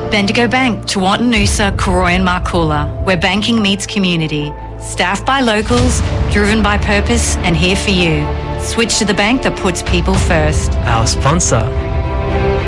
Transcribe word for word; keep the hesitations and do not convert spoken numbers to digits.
Bendigo Bank, Tewantin Noosa, Koroy and Marcoola, where banking meets community. Staffed by locals, driven by purpose and here for you. Switch to the bank that puts people first. Our sponsor